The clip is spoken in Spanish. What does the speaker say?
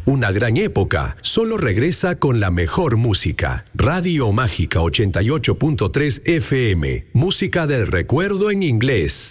Una gran época solo regresa con la mejor música. Radio Mágica 88.3 FM. Música del recuerdo en inglés.